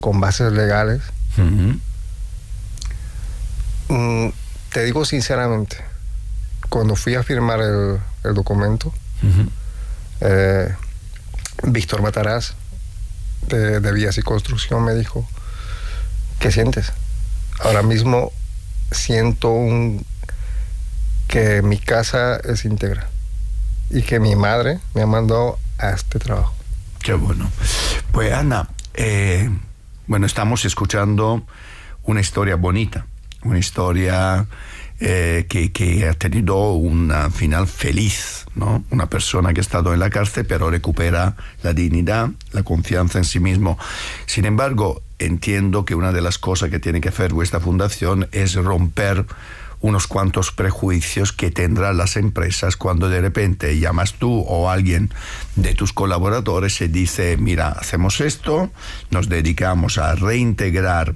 con bases legales. Te digo sinceramente, cuando fui a firmar el documento, Víctor Mataraz, de Vías y Construcción, me dijo: ¿qué sientes? Ahora mismo siento que mi casa es íntegra y que mi madre me ha mandado a este trabajo. Qué bueno. Pues Ana, bueno, estamos escuchando una historia bonita, una historia que ha tenido un final feliz, ¿no? Una persona que ha estado en la cárcel pero recupera la dignidad, la confianza en sí mismo. Sin embargo, entiendo que una de las cosas que tiene que hacer vuestra fundación es romper unos cuantos prejuicios que tendrán las empresas cuando de repente llamas tú o alguien de tus colaboradores y dice: mira, hacemos esto, nos dedicamos a reintegrar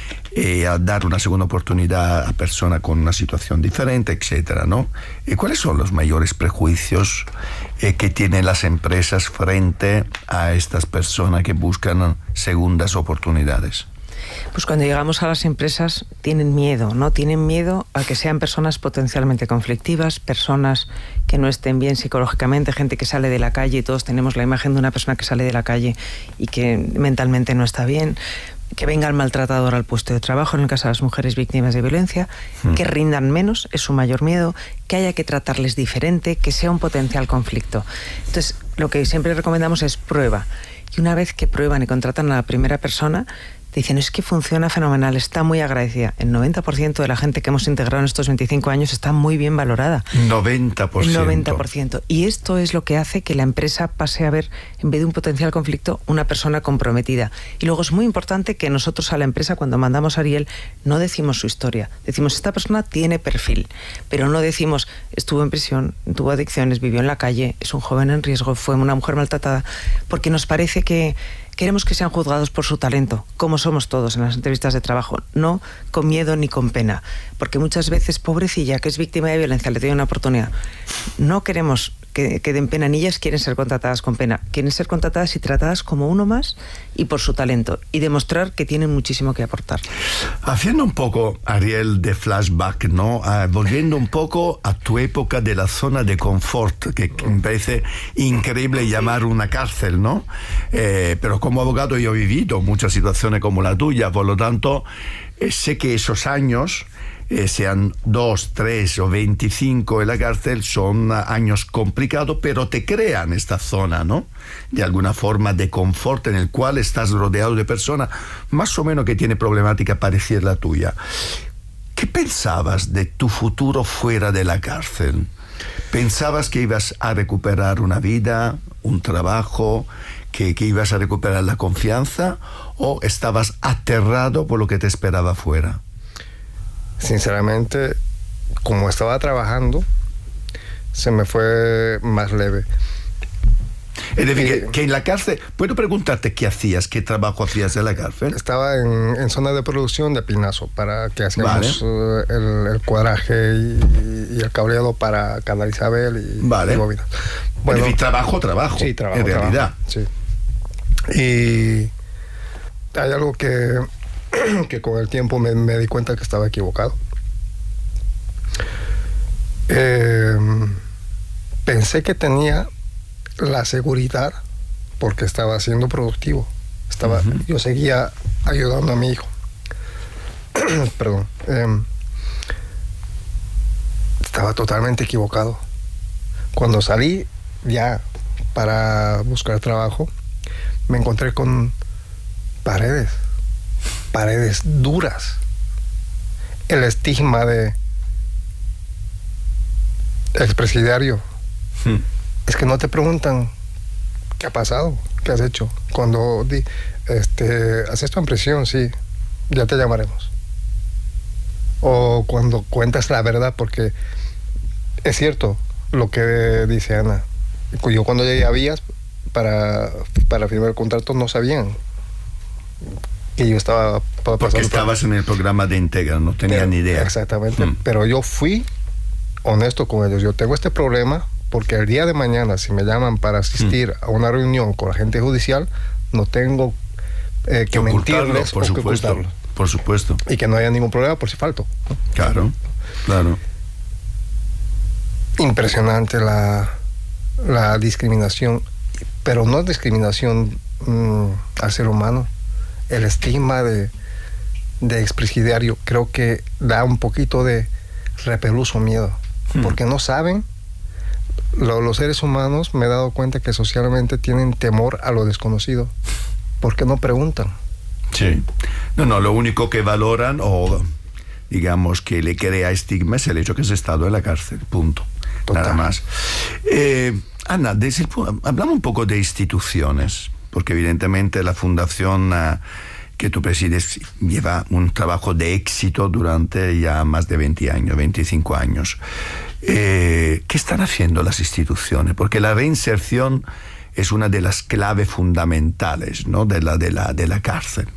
a dar una segunda oportunidad a personas con una situación diferente, etcétera, ¿no? ¿Cuáles son los mayores prejuicios que tienen las empresas frente a estas personas que buscan segundas oportunidades? Pues cuando llegamos a las empresas tienen miedo, ¿no? Tienen miedo a que sean personas potencialmente conflictivas, personas que no estén bien psicológicamente, gente que sale de la calle, y todos tenemos la imagen de una persona que sale de la calle y que mentalmente no está bien, que venga el maltratador al puesto de trabajo, en el caso de las mujeres víctimas de violencia, que rindan menos, es su mayor miedo, que haya que tratarles diferente, que sea un potencial conflicto. Entonces, lo que siempre recomendamos es prueba. Y una vez que prueban y contratan a la primera persona, dicen: es que funciona fenomenal, está muy agradecida. El 90% de la gente que hemos integrado en estos 25 años está muy bien valorada. 90%. El 90%. Y esto es lo que hace que la empresa pase a ver, en vez de un potencial conflicto, una persona comprometida. Y luego es muy importante que nosotros a la empresa, cuando mandamos a Ariel, no decimos su historia. Decimos: esta persona tiene perfil. Pero no decimos: estuvo en prisión, tuvo adicciones, vivió en la calle, es un joven en riesgo, fue una mujer maltratada. Porque nos parece que queremos que sean juzgados por su talento, como somos todos en las entrevistas de trabajo, no con miedo ni con pena, porque muchas veces, pobrecilla, que es víctima de violencia, le doy una oportunidad. No queremos que den pena, ni ellas quieren ser contratadas con pena, quieren ser contratadas y tratadas como uno más y por su talento, y demostrar que tienen muchísimo que aportar. Haciendo un poco, Ariel, de flashback, ¿no? Volviendo un poco a tu época de la zona de confort, que me parece increíble llamar una cárcel, ¿no? Pero como abogado yo he vivido muchas situaciones como la tuya, por lo tanto, sé que esos años, sean 2, 3 o 25 en la cárcel, son años complicados, pero te crean esta zona, ¿no? De alguna forma de confort en el cual estás rodeado de personas más o menos que tienen problemática parecida a la tuya. ¿Qué pensabas de tu futuro fuera de la cárcel? ¿Pensabas que ibas a recuperar una vida, un trabajo, que ibas a recuperar la confianza, o estabas aterrado por lo que te esperaba afuera? Sinceramente, como estaba trabajando, se me fue más leve. Es decir, que en la cárcel, ¿puedo preguntarte qué hacías, qué trabajo hacías en la cárcel? Estaba en zona de producción de pinazo, para que hacíamos el cuadraje y el cableado para Canal Isabel y bobina. Bueno, es decir, trabajo, sí, trabajo, en realidad. Sí. Y hay algo que con el tiempo me di cuenta que estaba equivocado. Pensé que tenía la seguridad porque estaba siendo productivo. Yo seguía ayudando a mi hijo. Perdón. Estaba totalmente equivocado. Cuando salí ya para buscar trabajo, me encontré con paredes duras. El estigma de expresidiario. Es que no te preguntan qué ha pasado, qué has hecho. Cuando has estado en prisión, sí, ya te llamaremos. O cuando cuentas la verdad, porque es cierto lo que dice Ana. Yo cuando llegué a Vías para firmar el contrato, no sabían que yo estaba pasando. Porque estabas en el programa de Integra, no tenían ni idea. Exactamente. Pero yo fui honesto con ellos. Yo tengo este problema porque el día de mañana, si me llaman para asistir a una reunión con la gente judicial, no tengo que mentirles por o supuesto, que ocultarlo. Por supuesto. Y que no haya ningún problema por si falto, ¿no? Claro, claro. Impresionante la discriminación, pero no discriminación al ser humano. El estigma de expresidiario creo que da un poquito de repelús o miedo, porque no saben. Los seres humanos, me he dado cuenta que socialmente tienen temor a lo desconocido, porque no preguntan. Sí. No, lo único que valoran o digamos que le crea estigma es el hecho que has estado en la cárcel, punto. Total. Nada más. Ana, hablamos un poco de instituciones, porque evidentemente la fundación que tú presides lleva un trabajo de éxito durante ya más de 20 años, 25 años. ¿Qué están haciendo las instituciones? Porque la reinserción es una de las claves fundamentales, ¿no?, de la cárcel.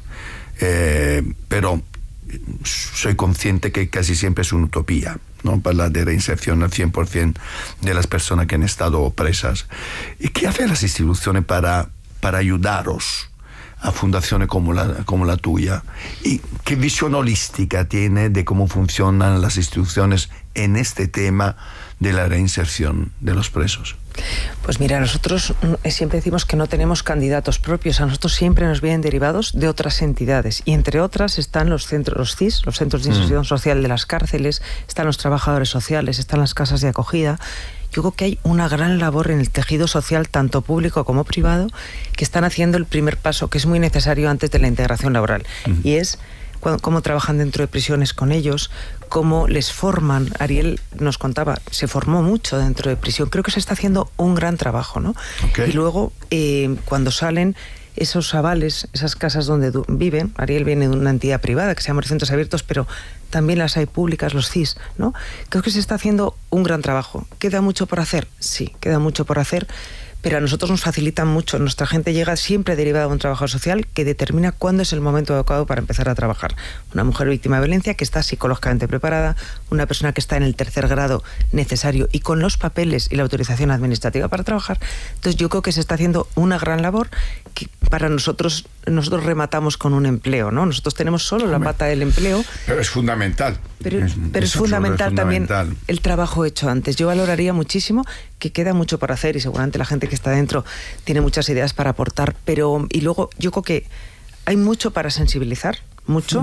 Pero soy consciente que casi siempre es una utopía, ¿no?, hablar de reinserción al 100% de las personas que han estado presas. ¿Y qué hacen las instituciones para ayudaros a fundaciones como la tuya? ¿Y qué visión holística tiene de cómo funcionan las instituciones en este tema de la reinserción de los presos? Pues mira, nosotros siempre decimos que no tenemos candidatos propios. A nosotros siempre nos vienen derivados de otras entidades. Y entre otras están los centros, los CIS, los centros de inserción social de las cárceles, están los trabajadores sociales, están las casas de acogida. Yo creo que hay una gran labor en el tejido social, tanto público como privado, que están haciendo el primer paso, que es muy necesario antes de la integración laboral. Y es cómo trabajan dentro de prisiones con ellos, cómo les forman. Ariel nos contaba, se formó mucho dentro de prisión. Creo que se está haciendo un gran trabajo, ¿no? Okay. Y luego, cuando salen esos avales, esas casas donde viven, Ariel viene de una entidad privada que se llama Centros Abiertos, pero también las hay públicas, los CIS, ¿no? Creo que se está haciendo un gran trabajo. ¿Queda mucho por hacer? Sí, queda mucho por hacer, pero a nosotros nos facilitan mucho. Nuestra gente llega siempre derivada de un trabajador social que determina cuándo es el momento adecuado para empezar a trabajar. Una mujer víctima de violencia que está psicológicamente preparada, una persona que está en el tercer grado necesario y con los papeles y la autorización administrativa para trabajar. Entonces yo creo que se está haciendo una gran labor que para nosotros rematamos con un empleo, ¿no? Nosotros tenemos solo la pata del empleo. Pero es fundamental. Pero es fundamental también el trabajo hecho antes. Yo valoraría muchísimo, que queda mucho por hacer y seguramente la gente que está dentro tiene muchas ideas para aportar, y luego yo creo que hay mucho para sensibilizar, mucho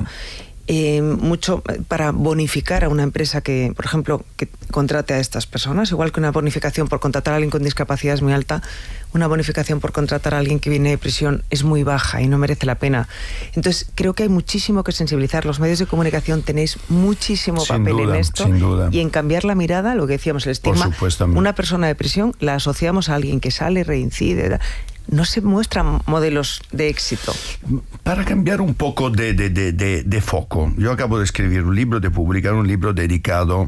para bonificar a una empresa que, por ejemplo, que contrate a estas personas, igual que una bonificación por contratar a alguien con discapacidad es muy alta, una bonificación por contratar a alguien que viene de prisión es muy baja y no merece la pena. Entonces creo que hay muchísimo que sensibilizar. Los medios de comunicación tenéis muchísimo papel en esto y en cambiar la mirada, lo que decíamos, el estigma. Una persona de prisión la asociamos a alguien que sale, reincide. No se muestran modelos de éxito. Para cambiar un poco de foco, yo acabo de escribir de publicar un libro dedicado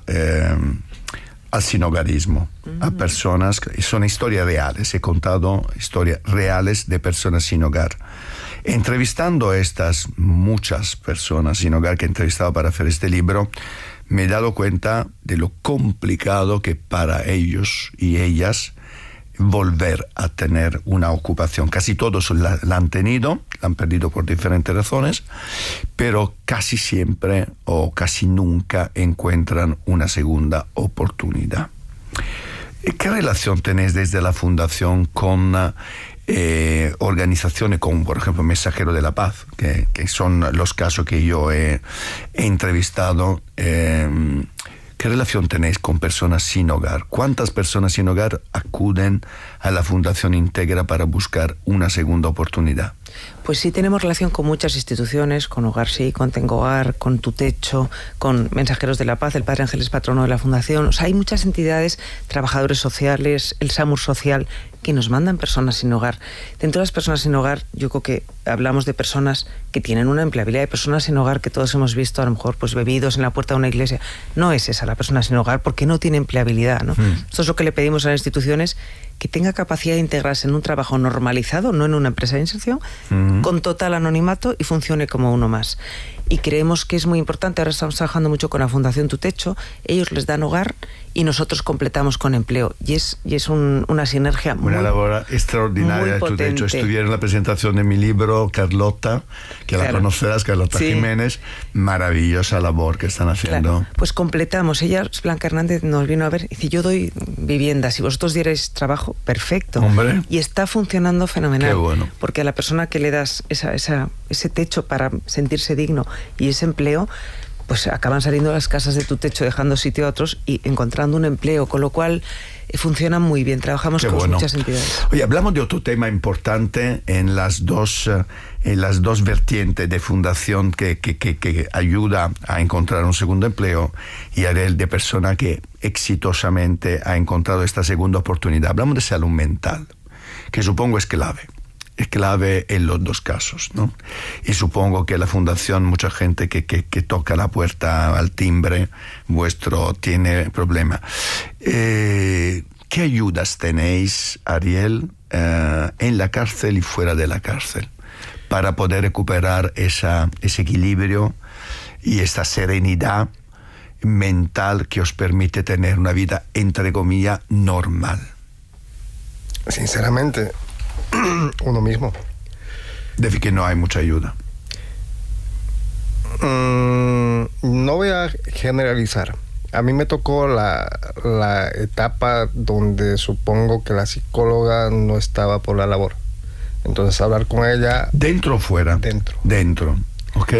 al sinhogarismo, a personas, son historias reales, he contado historias reales de personas sin hogar. Entrevistando a estas muchas personas sin hogar que he entrevistado para hacer este libro, me he dado cuenta de lo complicado que para ellos y ellas volver a tener una ocupación. Casi todos la han tenido, la han perdido por diferentes razones, pero casi siempre o casi nunca encuentran una segunda oportunidad. ¿Qué relación tenéis desde la Fundación con organizaciones como, por ejemplo, Mensajero de la Paz, que son los casos que yo he entrevistado? ¿Qué relación tenéis con personas sin hogar? ¿Cuántas personas sin hogar acuden a la Fundación Integra para buscar una segunda oportunidad? Pues sí, tenemos relación con muchas instituciones, con Hogar Sí, con Tengo Hogar, con Tu Techo, con Mensajeros de la Paz, el Padre Ángel es patrono de la Fundación. O sea, hay muchas entidades, trabajadores sociales, el SAMUR Social, que nos mandan personas sin hogar. Dentro de las personas sin hogar, yo creo que hablamos de personas que tienen una empleabilidad, de personas sin hogar que todos hemos visto, a lo mejor pues bebidos en la puerta de una iglesia. No es esa la persona sin hogar porque no tiene empleabilidad, ¿no? Esto es lo que le pedimos a las instituciones, que tenga capacidad de integrarse en un trabajo normalizado, no en una empresa de inserción, con total anonimato y funcione como uno más. Y creemos que es muy importante, ahora estamos trabajando mucho con la Fundación Tu Techo, ellos les dan hogar y nosotros completamos con empleo. Y es una sinergia una labor extraordinaria. Tú, de hecho, estudié en la presentación de mi libro, Carlota, que la conocerás, Carlota Jiménez. Maravillosa labor que están haciendo. Pues completamos. Ella, Blanca Hernández, nos vino a ver y dice, yo doy vivienda, si vosotros dierais trabajo, perfecto. Hombre. Y está funcionando fenomenal. Qué bueno. Porque a la persona que le das ese techo para sentirse digno y ese empleo, pues acaban saliendo las casas de tu techo, dejando sitio a otros y encontrando un empleo, con lo cual funciona muy bien. Trabajamos con muchas entidades. Oye, hablamos de otro tema importante en las dos vertientes de fundación que ayuda a encontrar un segundo empleo y el de persona que exitosamente ha encontrado esta segunda oportunidad. Hablamos de salud mental, que supongo es clave en los dos casos, ¿no? Y supongo que la fundación, mucha gente que toca la puerta al timbre vuestro tiene problema. ¿Qué ayudas tenéis, Ariel, en la cárcel y fuera de la cárcel para poder recuperar ese equilibrio y esta serenidad mental que os permite tener una vida, entre comillas, normal? Sinceramente, uno mismo. Decir que no hay mucha ayuda. No voy a generalizar. A mí me tocó la etapa donde supongo que la psicóloga no estaba por la labor. Entonces hablar con ella... ¿Dentro o fuera? Dentro. Ok.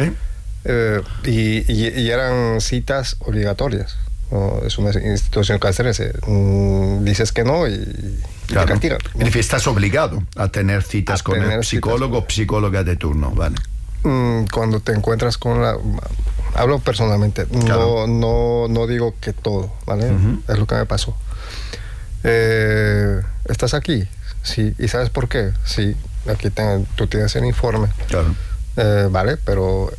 Y eran citas obligatorias. ¿No? Es una institución carcelaria. Dices que no y claro. Te castigan, ¿no? Es decir, estás obligado a tener citas con el psicólogo o psicóloga de turno, ¿vale? Cuando te encuentras con la... Hablo personalmente, claro. no digo que todo, ¿vale? Es lo que me pasó. ¿Estás aquí? Sí. ¿Y sabes por qué? Sí, aquí tú tienes el informe. Claro. Vale, pero...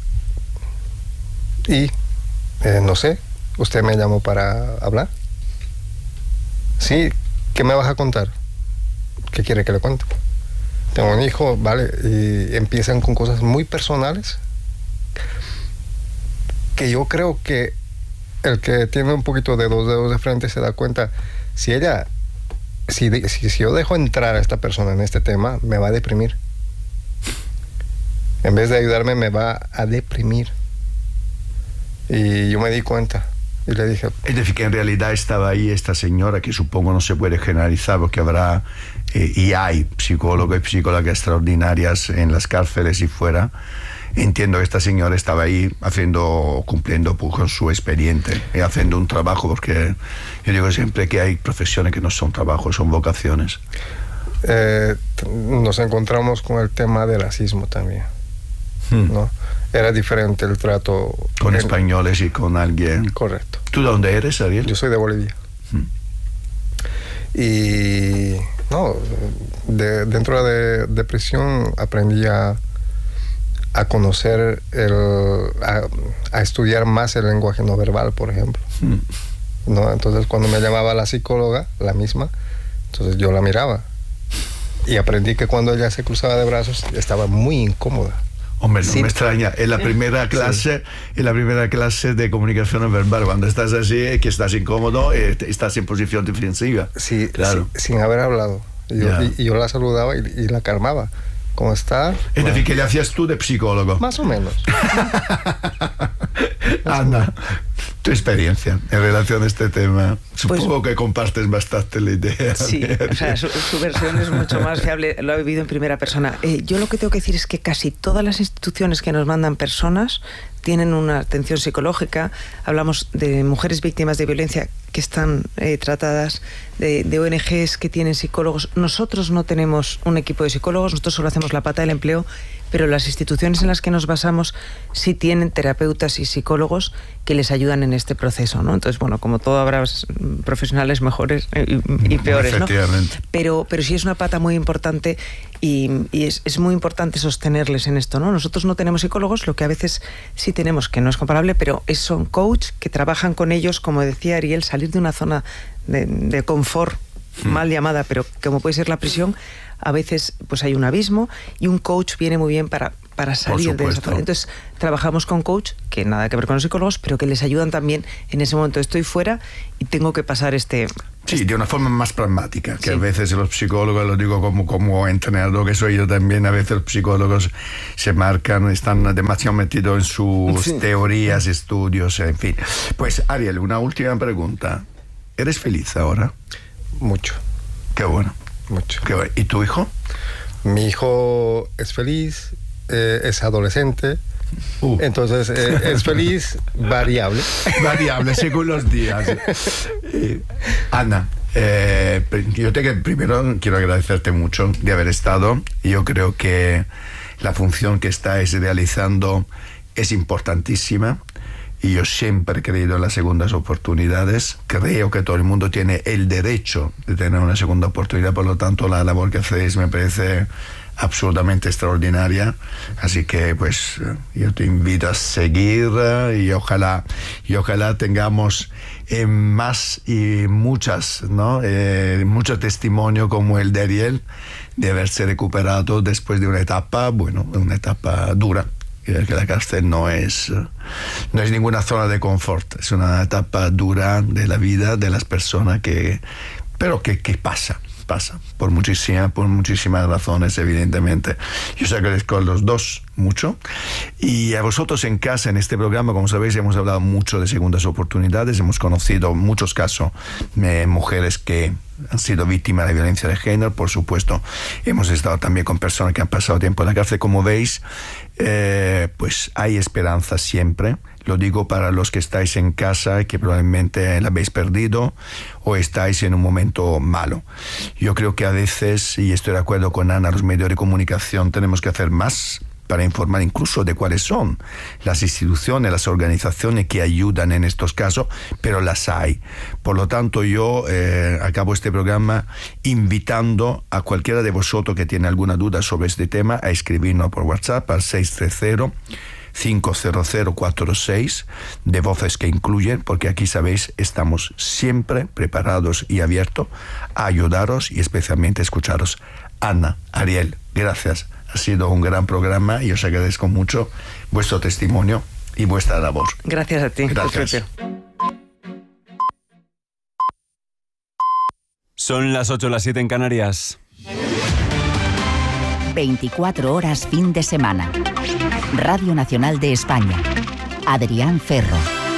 no sé, ¿usted me llamó para hablar? Sí, ¿qué me vas a contar? ¿Qué quiere que le cuente? Tengo un hijo, vale, y empiezan con cosas muy personales que yo creo que el que tiene un poquito de dos dedos de frente se da cuenta, si yo dejo entrar a esta persona en este tema, me va a deprimir. En vez de ayudarme, me va a deprimir. Y yo me di cuenta. Y le dije... Es decir, que en realidad estaba ahí esta señora, que supongo no se puede generalizar, porque habrá y hay psicólogos y psicólogas extraordinarias en las cárceles y fuera. Entiendo que esta señora estaba ahí cumpliendo con su expediente y haciendo un trabajo, porque yo digo siempre que hay profesiones que no son trabajos, son vocaciones. Nos encontramos con el tema del racismo también, ¿no? Era diferente el trato con españoles y con alguien. Correcto. ¿Tú de dónde eres, Ariel? Yo soy de Bolivia. Y no, dentro de prisión aprendí a conocer a estudiar más el lenguaje no verbal, por ejemplo. ¿No? Entonces cuando me llamaba la psicóloga, la misma, entonces yo la miraba y aprendí que cuando ella se cruzaba de brazos estaba muy incómoda. Hombre, no me extraña. En la primera clase, de comunicación no verbal, cuando estás así, que estás incómodo, estás en posición defensiva. Sí, claro. Sin haber hablado. Y yo la saludaba y la calmaba. ¿Cómo está? Es decir, que le hacías tú de psicólogo. Más o menos. Ana, tu experiencia en relación a este tema. Supongo que compartes bastante la idea. Sí, o sea, su versión es mucho más fiable, lo ha vivido en primera persona. Yo lo que tengo que decir es que casi todas las instituciones que nos mandan personas tienen una atención psicológica. Hablamos de mujeres víctimas de violencia que están tratadas, de ONGs que tienen psicólogos. Nosotros no tenemos un equipo de psicólogos, nosotros solo hacemos la pata del empleo, pero las instituciones en las que nos basamos sí tienen terapeutas y psicólogos que les ayudan en este proceso, ¿no? Entonces, bueno, como todo habrá profesionales mejores y peores, ¿no? Pero sí es una pata muy importante y es muy importante sostenerles en esto, ¿no? Nosotros no tenemos psicólogos, lo que a veces sí tenemos, que no es comparable, pero son coach que trabajan con ellos, como decía Ariel, salir de una zona de confort mal llamada, pero como puede ser la prisión, a veces pues hay un abismo y un coach viene muy bien para salir de eso. Entonces trabajamos con coach, que nada que ver con los psicólogos, pero que les ayudan también en ese momento. Estoy fuera y tengo que pasar Sí, de una forma más pragmática, que sí. A veces los psicólogos, lo digo como entrenador que soy yo también, a veces los psicólogos se marcan, están demasiado metidos en sus teorías, estudios, en fin. Pues Ariel, una última pregunta. ¿Eres feliz ahora? Mucho. Qué bueno. Mucho. Qué bueno. ¿Y tu hijo? Mi hijo es feliz, es adolescente. Entonces es feliz, variable. Variable según los días. Ana, yo primero quiero agradecerte mucho de haber estado. Yo creo que la función que estáis realizando es importantísima y yo siempre he creído en las segundas oportunidades. Creo que todo el mundo tiene el derecho de tener una segunda oportunidad, por lo tanto la labor que hacéis me parece absolutamente extraordinaria, así que pues yo te invito a seguir y ojalá tengamos más y muchas, ¿no? Mucho testimonio como el de Ariel, de haberse recuperado después de una etapa dura, que la cárcel no es ninguna zona de confort, es una etapa dura de la vida de las personas pero que pasa por muchísimas razones, evidentemente. Yo os agradezco a los dos mucho, y a vosotros en casa. En este programa, como sabéis, hemos hablado mucho de segundas oportunidades, hemos conocido muchos casos de mujeres que han sido víctimas de violencia de género. Por supuesto, hemos estado también con personas que han pasado tiempo en la cárcel. Como veis, pues hay esperanza siempre. Lo digo para los que estáis en casa y que probablemente la habéis perdido o estáis en un momento malo. Yo creo que a veces, y estoy de acuerdo con Ana, los medios de comunicación tenemos que hacer más para informar incluso de cuáles son las instituciones, las organizaciones que ayudan en estos casos, pero las hay. Por lo tanto, yo acabo este programa invitando a cualquiera de vosotros que tiene alguna duda sobre este tema a escribirnos por WhatsApp al 630-50046 de voces que incluyen, porque aquí, sabéis, estamos siempre preparados y abiertos a ayudaros y especialmente a escucharos. Ana, Ariel, gracias. Ha sido un gran programa y os agradezco mucho vuestro testimonio y vuestra labor. Gracias a ti. Gracias. Son las 8, las 7 en Canarias. 24 horas fin de semana. Radio Nacional de España. Adrián Ferro.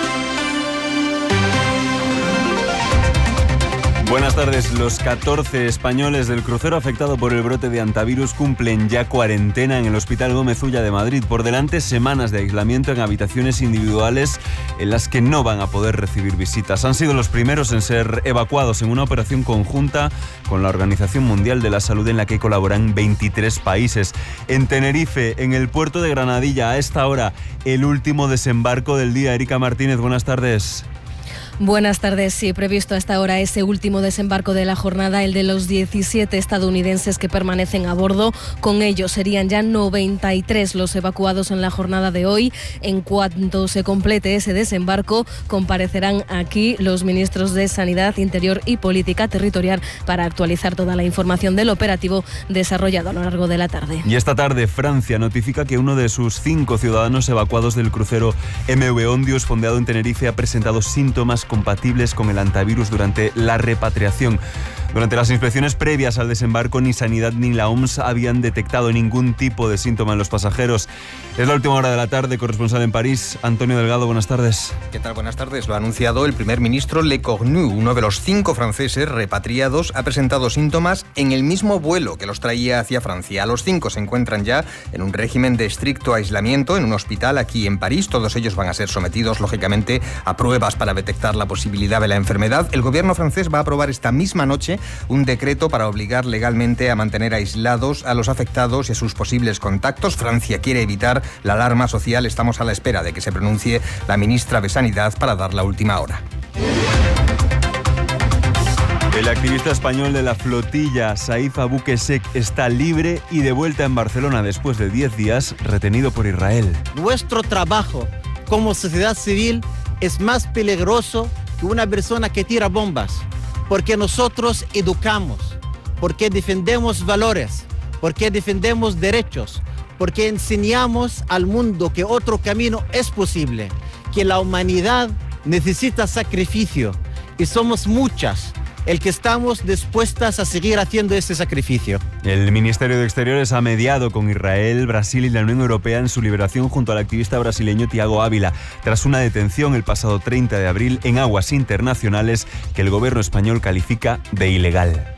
Buenas tardes. Los 14 españoles del crucero afectado por el brote de hantavirus cumplen ya cuarentena en el Hospital Gómez Ulla de Madrid. Por delante, semanas de aislamiento en habitaciones individuales en las que no van a poder recibir visitas. Han sido los primeros en ser evacuados en una operación conjunta con la Organización Mundial de la Salud, en la que colaboran 23 países. En Tenerife, en el puerto de Granadilla, a esta hora, el último desembarco del día. Erika Martínez, buenas tardes. Buenas tardes. Sí, previsto hasta ahora ese último desembarco de la jornada, el de los 17 estadounidenses que permanecen a bordo. Con ellos serían ya 93 los evacuados en la jornada de hoy. En cuanto se complete ese desembarco, comparecerán aquí los ministros de Sanidad, Interior y Política Territorial para actualizar toda la información del operativo desarrollado a lo largo de la tarde. Y esta tarde, Francia notifica que uno de sus 5 ciudadanos evacuados del crucero MV Ondius, fondeado en Tenerife, ha presentado síntomas compatibles con el hantavirus durante la repatriación. Durante las inspecciones previas al desembarco, ni Sanidad ni la OMS habían detectado ningún tipo de síntoma en los pasajeros. Es la última hora de la tarde. Corresponsal en París, Antonio Delgado, buenas tardes. ¿Qué tal? Buenas tardes. Lo ha anunciado el primer ministro Lecornu. Uno de los 5 franceses repatriados ha presentado síntomas en el mismo vuelo que los traía hacia Francia. Los 5 se encuentran ya en un régimen de estricto aislamiento en un hospital aquí en París. Todos ellos van a ser sometidos, lógicamente, a pruebas para detectar la posibilidad de la enfermedad. El gobierno francés va a aprobar esta misma noche un decreto para obligar legalmente a mantener aislados a los afectados y a sus posibles contactos. Francia quiere evitar la alarma social. Estamos a la espera de que se pronuncie la ministra de Sanidad para dar la última hora. El activista español de la flotilla, Saif Abu Qusseq, está libre y de vuelta en Barcelona después de 10 días retenido por Israel. Nuestro trabajo como sociedad civil es más peligroso que una persona que tira bombas, porque nosotros educamos, porque defendemos valores, porque defendemos derechos, porque enseñamos al mundo que otro camino es posible, que la humanidad necesita sacrificio y somos muchas el que estamos dispuestas a seguir haciendo ese sacrificio. El Ministerio de Exteriores ha mediado con Israel, Brasil y la Unión Europea en su liberación junto al activista brasileño Thiago Ávila, tras una detención el pasado 30 de abril en aguas internacionales que el gobierno español califica de ilegal.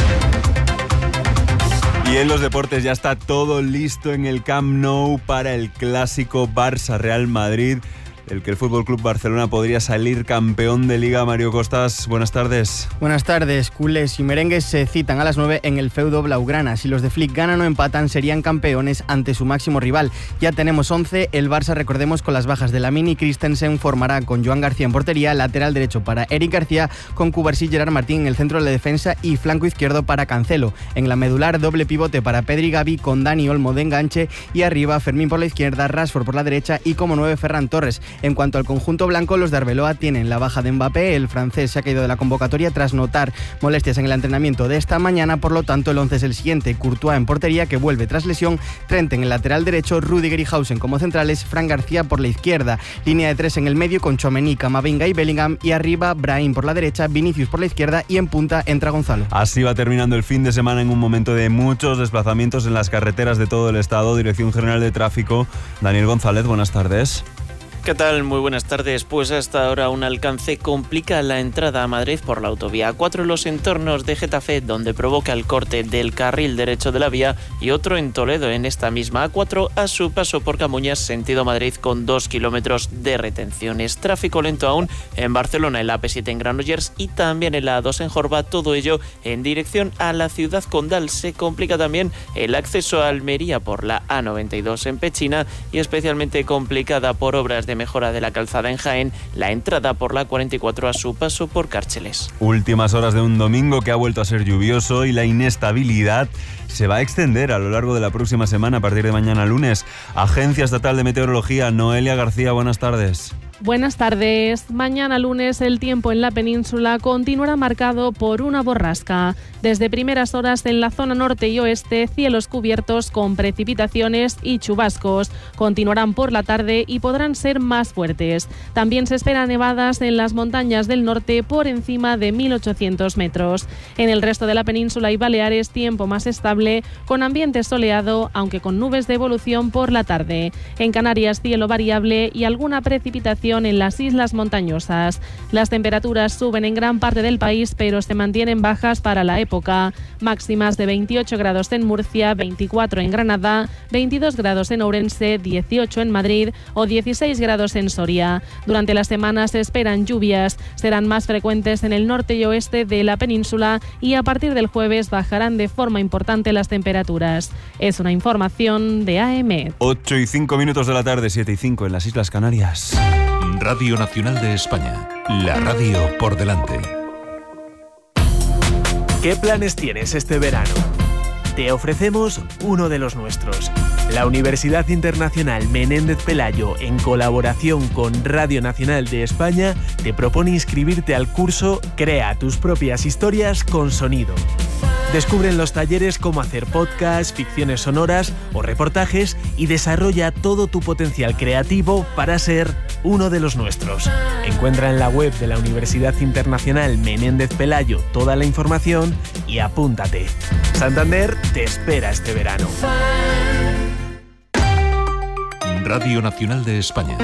Y en los deportes ya está todo listo en el Camp Nou para el clásico Barça-Real Madrid, el que el Fútbol Club Barcelona podría salir campeón de Liga. Mario Costas, buenas tardes. Buenas tardes. Culés y merengues se citan a las 9 en el feudo blaugrana. Si los de Flick ganan o empatan, serían campeones ante su máximo rival. Ya tenemos 11. El Barça, recordemos, con las bajas de Lamine y Christensen, formará con Joan García en portería, lateral derecho para Eric García, con Cubarsí y Gerard Martín en el centro de la defensa y flanco izquierdo para Cancelo. En la medular, doble pivote para Pedri y Gavi, con Dani Olmo de enganche, y arriba Fermín por la izquierda, Rashford por la derecha y como 9 Ferran Torres. En cuanto al conjunto blanco, los de Arbeloa tienen la baja de Mbappé. El francés se ha caído de la convocatoria tras notar molestias en el entrenamiento de esta mañana. Por lo tanto, el 11 es el siguiente: Courtois en portería, que vuelve tras lesión, Trent en el lateral derecho, Rüdiger y Hausen como centrales, Fran García por la izquierda, línea de 3 en el medio con Tchouaméni, Camavinga y Bellingham, y arriba Brahim por la derecha, Vinicius por la izquierda, y en punta entra Gonzalo. Así va terminando el fin de semana en un momento de muchos desplazamientos en las carreteras de todo el estado. Dirección General de Tráfico, Daniel González, buenas tardes. ¿Qué tal? Muy buenas tardes. Pues hasta ahora un alcance complica la entrada a Madrid por la autovía A4 en los entornos de Getafe, donde provoca el corte del carril derecho de la vía, y otro en Toledo en esta misma A4 a su paso por Camuñas sentido Madrid, con 2 kilómetros de retenciones. Tráfico lento aún en Barcelona, en la AP7 en Granollers y también en la A2 en Jorba, todo ello en dirección a la ciudad condal. Se complica también el acceso a Almería por la A92 en Pechina, y especialmente complicada por obras de mejora de la calzada en Jaén, la entrada por la 44 a su paso por Cárceles. Últimas horas de un domingo que ha vuelto a ser lluvioso, y la inestabilidad se va a extender a lo largo de la próxima semana, a partir de mañana lunes. Agencia Estatal de Meteorología, Noelia García, buenas tardes. Buenas tardes. Mañana lunes el tiempo en la península continuará marcado por una borrasca. Desde primeras horas en la zona norte y oeste, cielos cubiertos con precipitaciones y chubascos. Continuarán por la tarde y podrán ser más fuertes. También se esperan nevadas en las montañas del norte por encima de 1.800 metros. En el resto de la península y Baleares, tiempo más estable, con ambiente soleado, aunque con nubes de evolución por la tarde. En Canarias, cielo variable y alguna precipitación en las islas montañosas. Las temperaturas suben en gran parte del país, pero se mantienen bajas para la época. Máximas de 28 grados en Murcia, 24 en Granada, 22 grados en Ourense, 18 en Madrid o 16 grados en Soria. Durante la semana se esperan lluvias. Serán más frecuentes en el norte y oeste de la península, y a partir del jueves bajarán de forma importante las temperaturas. Es una información de AEMET. 8:05 de la tarde, 7:05 en las Islas Canarias. Radio Nacional de España, la radio por delante. ¿Qué planes tienes este verano? Te ofrecemos uno de los nuestros. La Universidad Internacional Menéndez Pelayo, en colaboración con Radio Nacional de España, te propone inscribirte al curso Crea tus propias historias con sonido. Descubre en los talleres cómo hacer podcasts, ficciones sonoras o reportajes, y desarrolla todo tu potencial creativo para ser uno de los nuestros. Encuentra en la web de la Universidad Internacional Menéndez Pelayo toda la información y apúntate. Santander te espera este verano. Radio Nacional de España.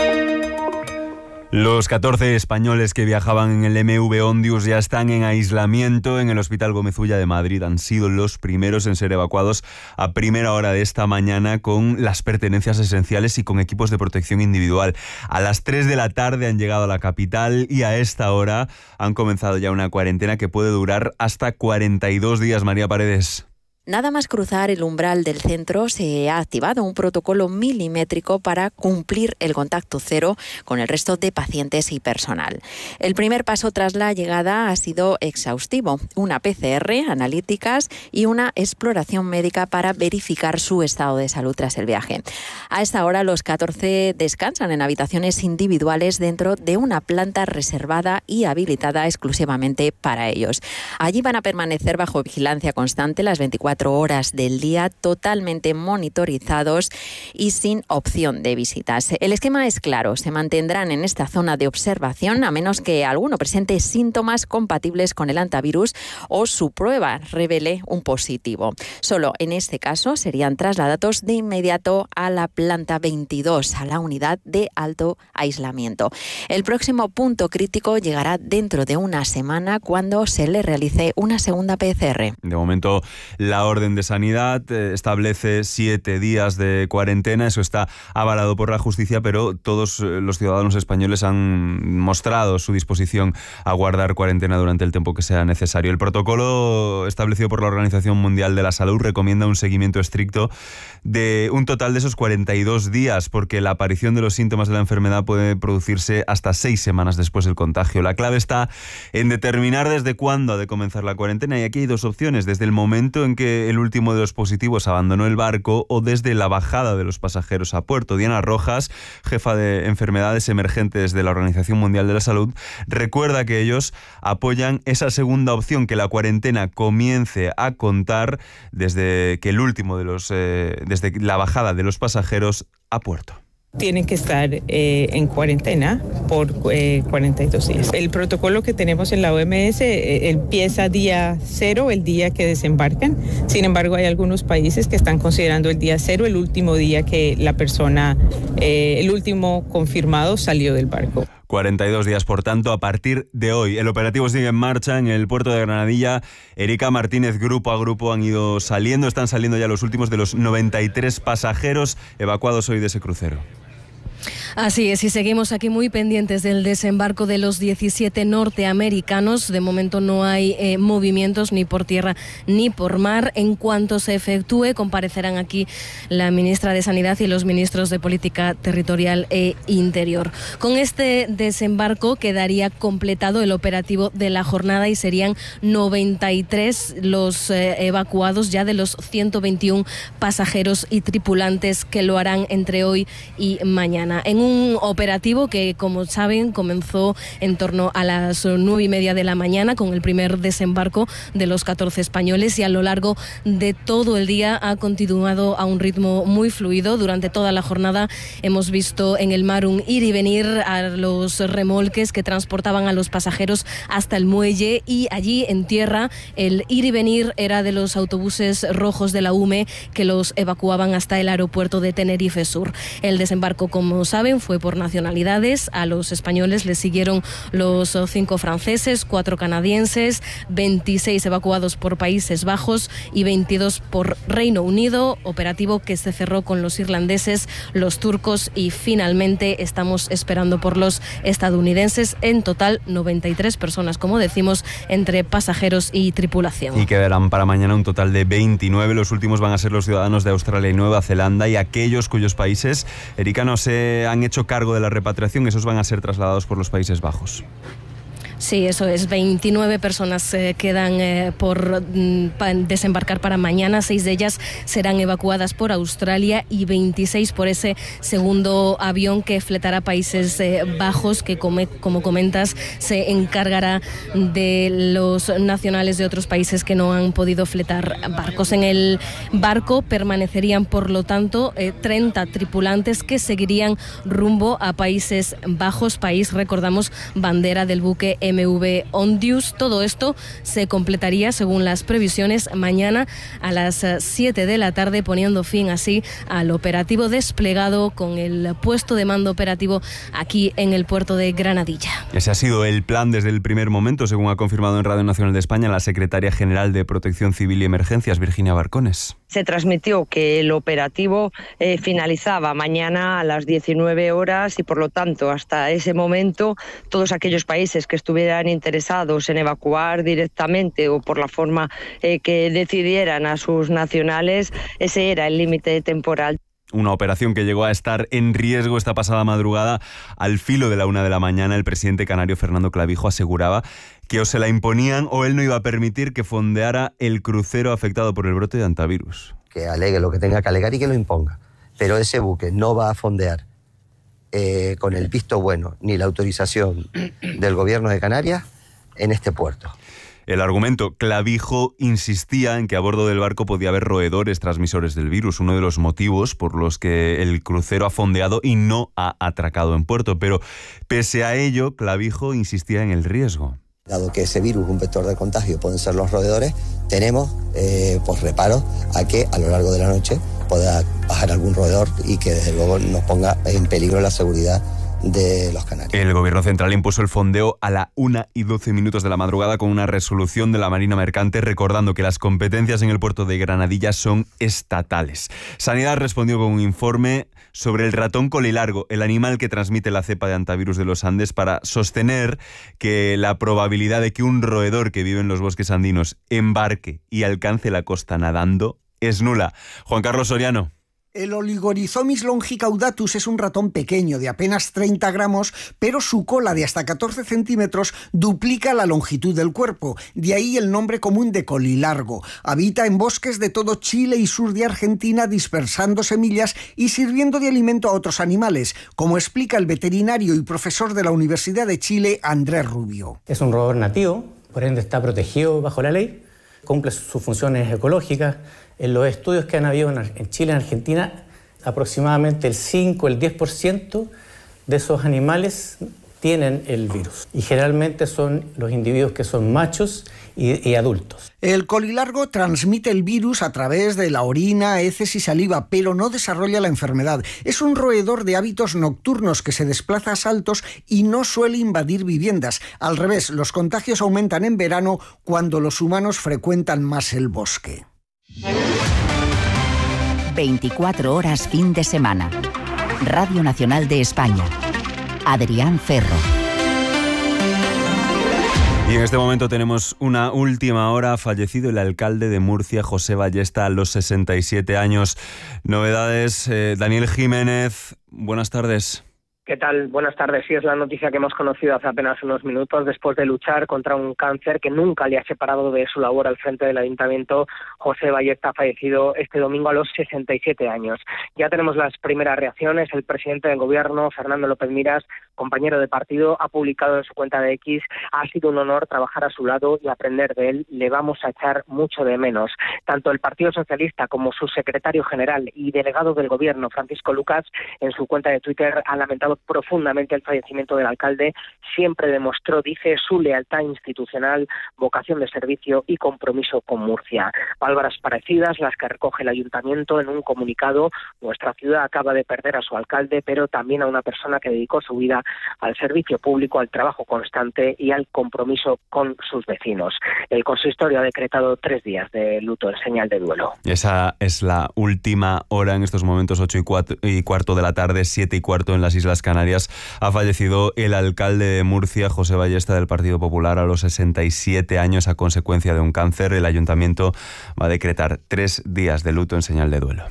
Los 14 españoles que viajaban en el MV Ondius ya están en aislamiento en el Hospital Gómez Ulla de Madrid. Han sido los primeros en ser evacuados a primera hora de esta mañana, con las pertenencias esenciales y con equipos de protección individual. A las 3 de la tarde han llegado a la capital, y a esta hora han comenzado ya una cuarentena que puede durar hasta 42 días. María Paredes. Nada más cruzar el umbral del centro se ha activado un protocolo milimétrico para cumplir el contacto cero con el resto de pacientes y personal. El primer paso tras la llegada ha sido exhaustivo: una PCR, analíticas y una exploración médica para verificar su estado de salud tras el viaje. A esta hora los 14 descansan en habitaciones individuales dentro de una planta reservada y habilitada exclusivamente para ellos. Allí van a permanecer bajo vigilancia constante las 24 horas del día, totalmente monitorizados y sin opción de visitas. El esquema es claro: se mantendrán en esta zona de observación a menos que alguno presente síntomas compatibles con el hantavirus o su prueba revele un positivo. Solo en este caso serían trasladados de inmediato a la planta 22, a la unidad de alto aislamiento. El próximo punto crítico llegará dentro de una semana, cuando se le realice una segunda PCR. De momento, la orden de sanidad establece 7 días de cuarentena. Eso está avalado por la justicia, pero todos los ciudadanos españoles han mostrado su disposición a guardar cuarentena durante el tiempo que sea necesario. El protocolo establecido por la Organización Mundial de la Salud recomienda un seguimiento estricto de un total de esos 42 días, porque la aparición de los síntomas de la enfermedad puede producirse hasta 6 semanas después del contagio. La clave está en determinar desde cuándo ha de comenzar la cuarentena, y aquí hay 2 opciones: desde el momento en que el último de los positivos abandonó el barco o desde la bajada de los pasajeros a puerto. Diana Rojas, jefa de enfermedades emergentes de la Organización Mundial de la Salud, recuerda que ellos apoyan esa segunda opción, que la cuarentena comience a contar desde que el último de los desde la bajada de los pasajeros a puerto. Tienen que estar en cuarentena por 42 días. El protocolo que tenemos en la OMS empieza día 0, el día que desembarcan. Sin embargo, hay algunos países que están considerando el día 0 el último día que la persona, el último confirmado, salió del barco. 42 días, por tanto, a partir de hoy. El operativo sigue en marcha en el puerto de Granadilla. Erika Martínez, grupo a grupo están saliendo ya los últimos de los 93 pasajeros evacuados hoy de ese crucero. Así es, y seguimos aquí muy pendientes del desembarco de los 17 norteamericanos. De momento no hay movimientos ni por tierra ni por mar. En cuanto se efectúe, comparecerán aquí la ministra de Sanidad y los ministros de Política Territorial e Interior. Con este desembarco quedaría completado el operativo de la jornada y serían 93 los evacuados ya de los 121 pasajeros y tripulantes que lo harán entre hoy y mañana. En un operativo que, como saben, comenzó en torno a las 9:30 de la mañana con el primer desembarco de los 14 españoles, y a lo largo de todo el día ha continuado a un ritmo muy fluido. Durante toda la jornada hemos visto en el mar un ir y venir a los remolques que transportaban a los pasajeros hasta el muelle, y allí en tierra el ir y venir era de los autobuses rojos de la UME que los evacuaban hasta el aeropuerto de Tenerife Sur. El desembarco, como saben, fue por nacionalidades. A los españoles les siguieron los 5 franceses, 4 canadienses, 26 evacuados por Países Bajos y 22 por Reino Unido. Operativo que se cerró con los irlandeses, los turcos y finalmente estamos esperando por los estadounidenses. En total 93 personas, como decimos, entre pasajeros y tripulación. Y quedarán para mañana un total de 29. Los últimos van a ser los ciudadanos de Australia y Nueva Zelanda, y aquellos cuyos países, Erika, no se han hecho cargo de la repatriación, esos van a ser trasladados por los Países Bajos. Sí, eso es. 29 personas quedan por desembarcar para mañana. 6 de ellas serán evacuadas por Australia y 26 por ese segundo avión que fletará Países Bajos, que como comentas se encargará de los nacionales de otros países que no han podido fletar barcos. En el barco permanecerían, por lo tanto, 30 tripulantes que seguirían rumbo a Países Bajos, país, recordamos, bandera del buque MV Ondius. Todo esto se completaría, según las previsiones, mañana a las 7 de la tarde, poniendo fin así al operativo desplegado con el puesto de mando operativo aquí en el puerto de Granadilla. Ese ha sido el plan desde el primer momento, según ha confirmado en Radio Nacional de España la secretaria general de Protección Civil y Emergencias, Virginia Barcones. se transmitió que el operativo finalizaba mañana a las 19 horas y por lo tanto hasta ese momento todos aquellos países que estuvieran interesados en evacuar directamente o por la forma que decidieran a sus nacionales, ese era el límite temporal. Una operación que llegó a estar en riesgo esta pasada madrugada. Al filo de la 1 de la mañana, el presidente canario Fernando Clavijo aseguraba que o se la imponían o él no iba a permitir que fondeara el crucero afectado por el brote de hantavirus. Que alegue lo que tenga que alegar y que lo imponga. Pero ese buque no va a fondear con el visto bueno ni la autorización del gobierno de Canarias en este puerto. El argumento: Clavijo insistía en que a bordo del barco podía haber roedores transmisores del virus, uno de los motivos por los que el crucero ha fondeado y no ha atracado en puerto. Pero pese a ello, Clavijo insistía en el riesgo. Dado que ese virus, un vector de contagio, pueden ser los roedores, tenemos reparo a que a lo largo de la noche pueda bajar algún roedor y que desde luego nos ponga en peligro la seguridad de los canarios. El gobierno central impuso el fondeo a la 1:12 de la madrugada con una resolución de la Marina Mercante recordando que las competencias en el puerto de Granadilla son estatales. Sanidad respondió con un informe sobre el ratón colilargo, el animal que transmite la cepa de hantavirus de los Andes, para sostener que la probabilidad de que un roedor que vive en los bosques andinos embarque y alcance la costa nadando es nula. Juan Carlos Soriano. El Oligorhizomis longicaudatus es un ratón pequeño de apenas 30 gramos, pero su cola de hasta 14 centímetros duplica la longitud del cuerpo, de ahí el nombre común de colilargo. Habita en bosques de todo Chile y sur de Argentina dispersando semillas y sirviendo de alimento a otros animales, como explica el veterinario y profesor de la Universidad de Chile, Andrés Rubio. Es un roedor nativo, por ende está protegido bajo la ley, cumple sus funciones ecológicas. En los estudios que han habido en Chile y en Argentina, aproximadamente el 5, el 10% de esos animales tienen el virus. Y generalmente son los individuos que son machos y adultos. El colilargo transmite el virus a través de la orina, heces y saliva, pero no desarrolla la enfermedad. Es un roedor de hábitos nocturnos que se desplaza a saltos y no suele invadir viviendas. Al revés, los contagios aumentan en verano cuando los humanos frecuentan más el bosque. 24 horas fin de semana. Radio Nacional de España. Adrián Ferro. Y en este momento tenemos una última hora. Ha fallecido el alcalde de Murcia, José Ballesta, a los 67 años. Novedades, Daniel Jiménez, buenas tardes. ¿Qué tal? Buenas tardes. Sí, es la noticia que hemos conocido hace apenas unos minutos. Después de luchar contra un cáncer que nunca le ha separado de su labor al frente del Ayuntamiento, José Ballesta ha fallecido este domingo a los 67 años. Ya tenemos las primeras reacciones. El presidente del Gobierno, Fernando López Miras, compañero de partido, ha publicado en su cuenta de X: ha sido un honor trabajar a su lado y aprender de él. Le vamos a echar mucho de menos. Tanto el Partido Socialista como su secretario general y delegado del Gobierno, Francisco Lucas, en su cuenta de Twitter ha lamentado profundamente el fallecimiento del alcalde. Siempre demostró, dice, su lealtad institucional, vocación de servicio y compromiso con Murcia. Palabras parecidas las que recoge el Ayuntamiento en un comunicado. Nuestra ciudad acaba de perder a su alcalde, pero también a una persona que dedicó su vida al servicio público, al trabajo constante y al compromiso con sus vecinos. El consistorio ha decretado 3 días de luto en señal de duelo. Esa es la última hora en estos momentos, 8:15 de la tarde, 7:15 en las Islas Canarias. Ha fallecido el alcalde de Murcia, José Ballesta, del Partido Popular, a los 67 años a consecuencia de un cáncer. El Ayuntamiento va a decretar 3 días de luto en señal de duelo.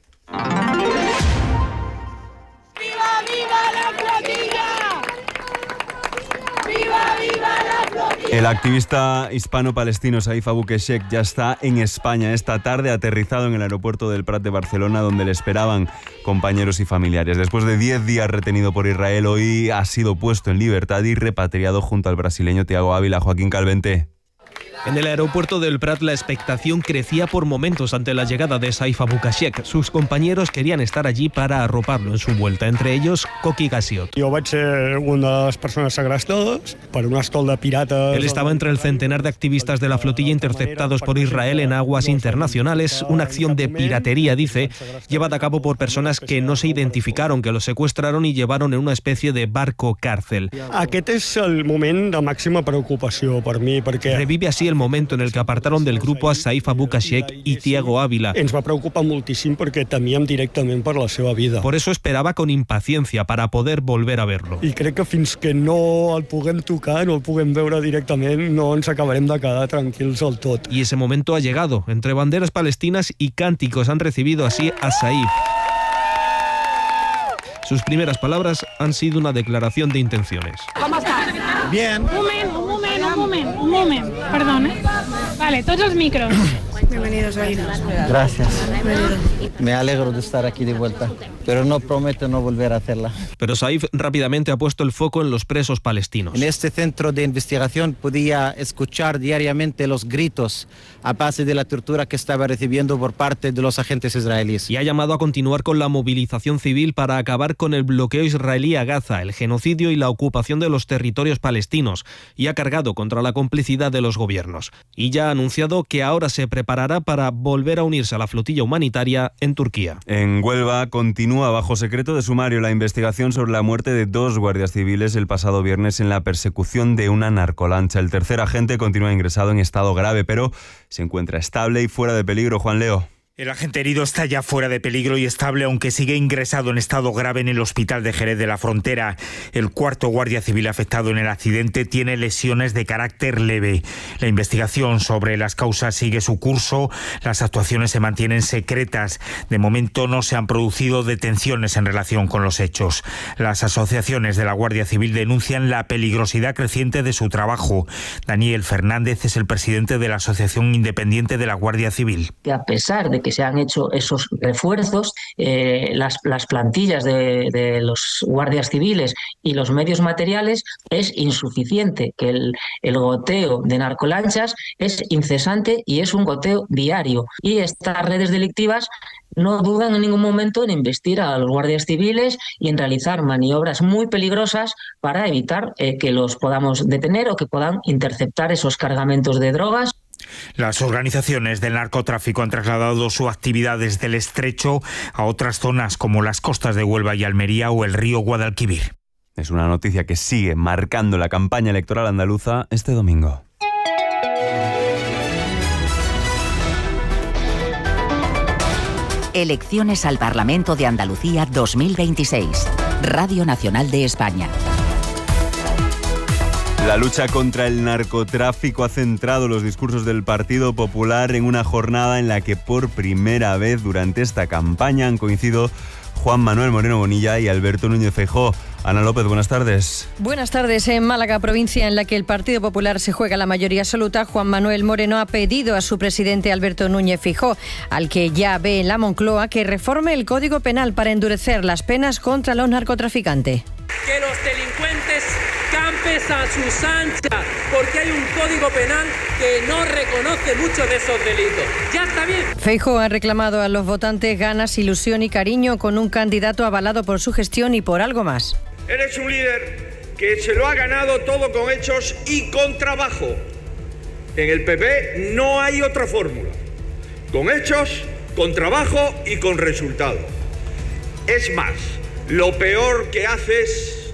El activista hispano-palestino Saif Abu Keshek ya está en España. Esta tarde ha aterrizado en el aeropuerto del Prat de Barcelona, donde le esperaban compañeros y familiares. Después de 10 días retenido por Israel, hoy ha sido puesto en libertad y repatriado junto al brasileño Thiago Ávila. Joaquín Calvente. En el aeropuerto del Prat la expectación crecía por momentos ante la llegada de Saif Abu Keshek. Sus compañeros querían estar allí para arroparlo en su vuelta, entre ellos Coqui Gassiot. Yo vaig ser una de las personas segrestades por una escolta de piratas. Él estaba entre el centenar de activistas de la flotilla interceptados por Israel en aguas internacionales, una acción de piratería, dice, llevada a cabo por personas que no se identificaron, que los secuestraron y llevaron en una especie de barco cárcel. Aquest és el moment de màxima preocupació per mi, perquè... Revive así el momento en el que apartaron del grupo a Saif Abukashek y Thiago Ávila. Ens va preocupar moltíssim perquè temíem directament per la seva vida. Por eso esperaba con impaciencia para poder volver a verlo. I crec que fins que no el puguem tocar, no el puguem veure directament, no ens acabarem de quedar tranquils del tot. Y ese momento ha llegado. Entre banderas palestinas y cánticos han recibido así a Saif. Sus primeras palabras han sido una declaración de intenciones. ¿Cómo estás? Bien. Un moment. Perdón, Vale, tots els micros. Bienvenidos a Gracias. Me alegro de estar aquí de vuelta, pero no prometo no volver a hacerla. Pero Saif rápidamente ha puesto el foco en los presos palestinos. En este centro de investigación podía escuchar diariamente los gritos a base de la tortura que estaba recibiendo por parte de los agentes israelíes. Y ha llamado a continuar con la movilización civil para acabar con el bloqueo israelí a Gaza, el genocidio y la ocupación de los territorios palestinos, y ha cargado contra la complicidad de los gobiernos. Y ya ha anunciado que ahora se preparará para volver a unirse a la flotilla humanitaria en Turquía. En Huelva continúa bajo secreto de sumario la investigación sobre la muerte de 2 guardias civiles el pasado viernes en la persecución de una narcolancha. El tercer agente continúa ingresado en estado grave, pero se encuentra estable y fuera de peligro. Juan Leo. El agente herido está ya fuera de peligro y estable, aunque sigue ingresado en estado grave en el hospital de Jerez de la Frontera. El cuarto guardia civil afectado en el accidente tiene lesiones de carácter leve. La investigación sobre las causas sigue su curso. Las actuaciones se mantienen secretas. De momento no se han producido detenciones en relación con los hechos. Las asociaciones de la Guardia Civil denuncian la peligrosidad creciente de su trabajo. Daniel Fernández es el presidente de la Asociación Independiente de la Guardia Civil. Que a pesar de que se han hecho esos refuerzos, las plantillas de los guardias civiles y los medios materiales es insuficiente, que el goteo de narcolanchas es incesante y es un goteo diario. Y estas redes delictivas no dudan en ningún momento en investir a los guardias civiles y en realizar maniobras muy peligrosas para evitar que los podamos detener o que puedan interceptar esos cargamentos de drogas. Las organizaciones del narcotráfico han trasladado su actividad desde el Estrecho a otras zonas como las costas de Huelva y Almería o el río Guadalquivir. Es una noticia que sigue marcando la campaña electoral andaluza este domingo. Elecciones al Parlamento de Andalucía 2026. Radio Nacional de España. La lucha contra el narcotráfico ha centrado los discursos del Partido Popular en una jornada en la que por primera vez durante esta campaña han coincidido Juan Manuel Moreno Bonilla y Alberto Núñez Feijóo. Ana López, buenas tardes. Buenas tardes. En Málaga, provincia en la que el Partido Popular se juega la mayoría absoluta, Juan Manuel Moreno ha pedido a su presidente Alberto Núñez Feijóo, al que ya ve en la Moncloa, que reforme el Código Penal para endurecer las penas contra los narcotraficantes. Que los delincuentes campes a sus anchas, porque hay un Código Penal que no reconoce muchos de esos delitos. Ya está bien. Feijóo ha reclamado a los votantes ganas, ilusión y cariño con un candidato avalado por su gestión y por algo más. Eres un líder que se lo ha ganado todo con hechos y con trabajo. En el PP no hay otra fórmula. Con hechos, con trabajo y con resultado. Es más, lo peor que haces,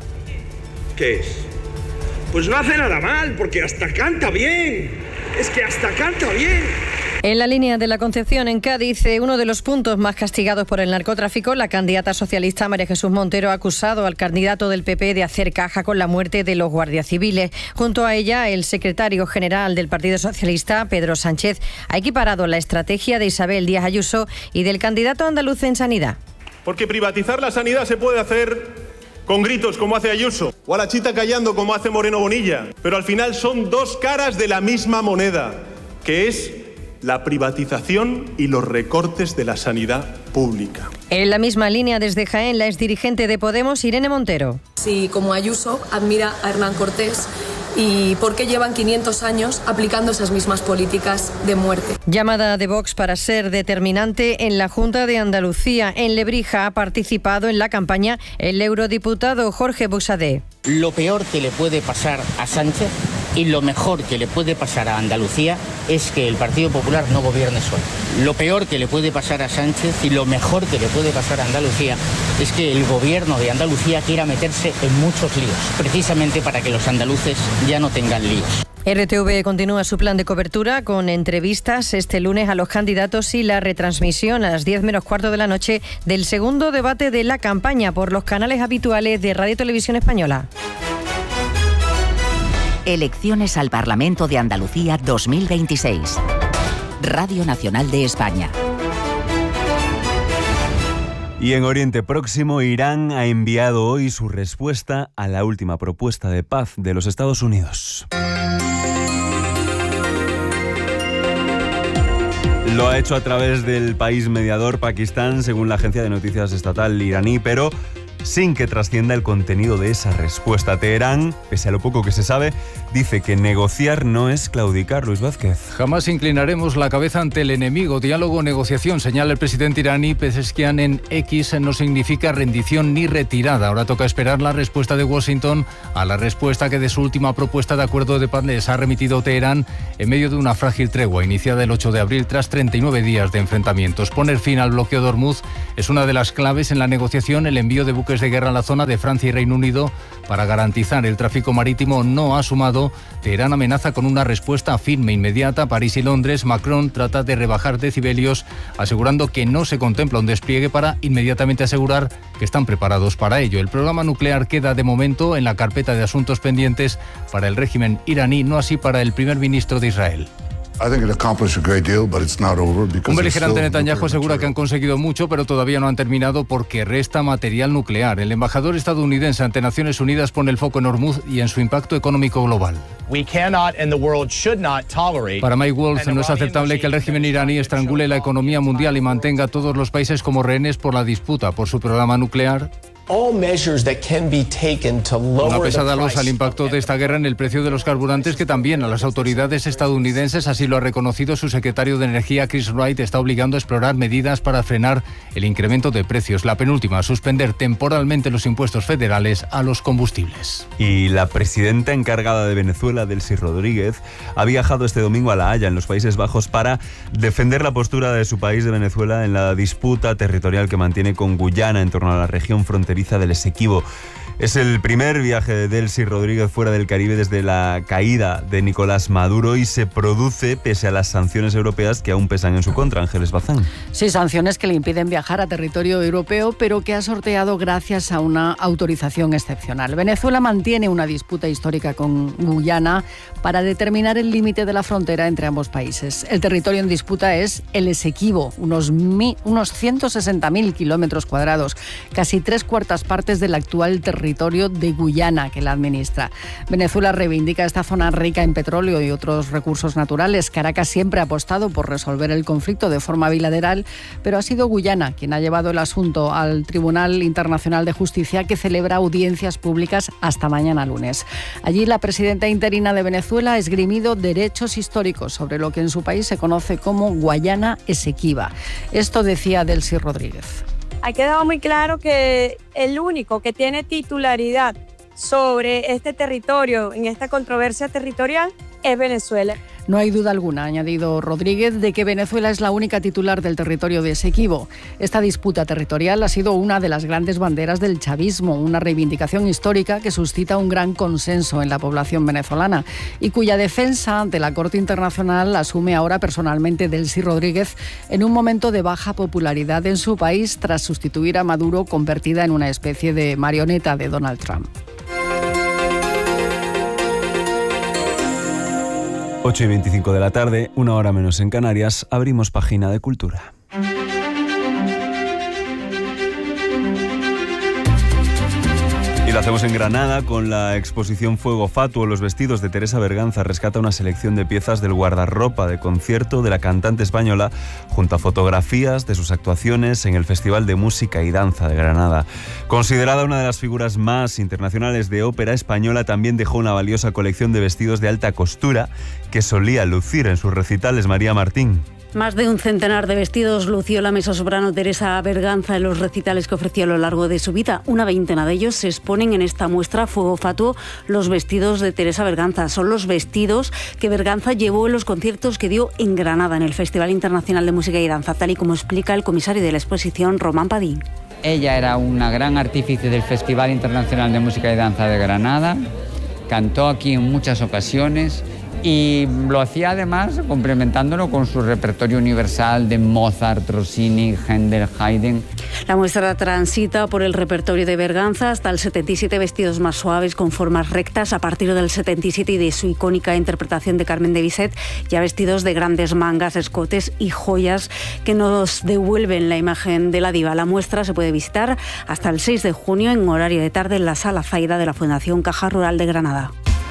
¿qué es? Pues no hace nada mal, porque hasta canta bien. Es que hasta canta bien. En la línea de la Concepción, en Cádiz, uno de los puntos más castigados por el narcotráfico, la candidata socialista María Jesús Montero ha acusado al candidato del PP de hacer caja con la muerte de los guardias civiles. Junto a ella, el secretario general del Partido Socialista, Pedro Sánchez, ha equiparado la estrategia de Isabel Díaz Ayuso y del candidato andaluz en sanidad. Porque privatizar la sanidad se puede hacer con gritos como hace Ayuso, o a la chita callando como hace Moreno Bonilla, pero al final son dos caras de la misma moneda, que es la privatización y los recortes de la sanidad pública. En la misma línea, desde Jaén, la exdirigente de Podemos, Irene Montero. Sí, como Ayuso admira a Hernán Cortés y por qué llevan 500 años aplicando esas mismas políticas de muerte. Llamada de Vox para ser determinante en la Junta de Andalucía. En Lebrija ha participado en la campaña el eurodiputado Jorge Buxadé. Lo peor que le puede pasar a Sánchez y lo mejor que le puede pasar a Andalucía es que el Partido Popular no gobierne solo. Lo peor que le puede pasar a Sánchez y lo mejor que le puede pasar a Andalucía es que el gobierno de Andalucía quiera meterse en muchos líos, precisamente para que los andaluces ya no tengan líos. RTV continúa su plan de cobertura con entrevistas este lunes a los candidatos y la retransmisión a las 10 menos cuarto de la noche del segundo debate de la campaña por los canales habituales de Radio y Televisión Española. Elecciones al Parlamento de Andalucía 2026. Radio Nacional de España. Y en Oriente Próximo, Irán ha enviado hoy su respuesta a la última propuesta de paz de los Estados Unidos. Lo ha hecho a través del país mediador Pakistán, según la agencia de noticias estatal iraní, pero sin que trascienda el contenido de esa respuesta. Teherán, pese a lo poco que se sabe, dice que negociar no es claudicar. Luis Vázquez. Jamás inclinaremos la cabeza ante el enemigo. Diálogo o negociación, señala el presidente iraní Pezeshkian en X, no significa rendición ni retirada. Ahora toca esperar la respuesta de Washington a la respuesta que de su última propuesta de acuerdo de paz les ha remitido Teherán en medio de una frágil tregua iniciada el 8 de abril tras 39 días de enfrentamientos. Poner fin al bloqueo de Hormuz es una de las claves en la negociación. El envío de buques de guerra en la zona de Francia y Reino Unido para garantizar el tráfico marítimo no ha sumado. Teherán amenaza con una respuesta firme e inmediata. París y Londres. Macron trata de rebajar decibelios, asegurando que no se contempla un despliegue para inmediatamente asegurar que están preparados para ello. El programa nuclear queda de momento en la carpeta de asuntos pendientes para el régimen iraní, no así para el primer ministro de Israel. Un beligerante Netanyahu asegura que han conseguido mucho, pero todavía no han terminado porque resta material nuclear. El embajador estadounidense ante Naciones Unidas pone el foco en Hormuz y en su impacto económico global. Para Mike Wolf, no es aceptable que el régimen iraní estrangule la economía mundial y mantenga a todos los países como rehenes por la disputa por su programa nuclear. Una pesada losa al impacto de esta guerra en el precio de los carburantes, que también a las autoridades estadounidenses, así lo ha reconocido su secretario de Energía, Chris Wright, está obligando a explorar medidas para frenar el incremento de precios. La penúltima, suspender temporalmente los impuestos federales a los combustibles. Y la presidenta encargada de Venezuela, Delcy Rodríguez, ha viajado este domingo a La Haya, en los Países Bajos, para defender la postura de su país, de Venezuela, en la disputa territorial que mantiene con Guyana en torno a la región fronteriza del Esequibo. Es el primer viaje de Delcy Rodríguez fuera del Caribe desde la caída de Nicolás Maduro y se produce pese a las sanciones europeas que aún pesan en su contra. Ángeles Bazán. Sí, sanciones que le impiden viajar a territorio europeo, pero que ha sorteado gracias a una autorización excepcional. Venezuela mantiene una disputa histórica con Guyana para determinar el límite de la frontera entre ambos países. El territorio en disputa es el Esequibo, unos 160.000 kilómetros cuadrados, casi 3/4 partes del actual territorio de Guyana que la administra. Venezuela reivindica esta zona rica en petróleo y otros recursos naturales. Caracas siempre ha apostado por resolver el conflicto de forma bilateral, pero ha sido Guyana quien ha llevado el asunto al Tribunal Internacional de Justicia, que celebra audiencias públicas hasta mañana lunes. Allí la presidenta interina de Venezuela ha esgrimido derechos históricos sobre lo que en su país se conoce como Guayana Esequiba. Esto decía Delcy Rodríguez. Ha quedado muy claro que el único que tiene titularidad sobre este territorio, en esta controversia territorial, es Venezuela. No hay duda alguna, ha añadido Rodríguez, de que Venezuela es la única titular del territorio de Esequibo. Esta disputa territorial ha sido una de las grandes banderas del chavismo, una reivindicación histórica que suscita un gran consenso en la población venezolana y cuya defensa ante la Corte Internacional asume ahora personalmente Delcy Rodríguez en un momento de baja popularidad en su país tras sustituir a Maduro, convertida en una especie de marioneta de Donald Trump. 8:25 de la tarde, 1 hora menos en Canarias, abrimos página de cultura. Y lo hacemos en Granada con la exposición Fuego Fatuo. Los vestidos de Teresa Berganza rescata una selección de piezas del guardarropa de concierto de la cantante española, junto a fotografías de sus actuaciones en el Festival de Música y Danza de Granada. Considerada una de las figuras más internacionales de ópera española, también dejó una valiosa colección de vestidos de alta costura que solía lucir en sus recitales. María Martín. Más de un centenar de vestidos lució la mezzosoprano Teresa Berganza en los recitales que ofreció a lo largo de su vida. Una veintena de ellos se exponen en esta muestra Fuego Fatuo, los vestidos de Teresa Berganza. Son los vestidos que Berganza llevó en los conciertos que dio en Granada, en el Festival Internacional de Música y Danza, tal y como explica el comisario de la exposición, Román Padín. Ella era una gran artífice del Festival Internacional de Música y Danza de Granada, cantó aquí en muchas ocasiones y lo hacía además complementándolo con su repertorio universal de Mozart, Rossini, Händel, Haydn. La muestra transita por el repertorio de Berganza hasta el 77, vestidos más suaves con formas rectas, a partir del 77 y de su icónica interpretación de Carmen de Bizet, ya vestidos de grandes mangas, escotes y joyas que nos devuelven la imagen de la diva. La muestra se puede visitar hasta el 6 de junio en horario de tarde en la Sala Zaida de la Fundación Caja Rural de Granada.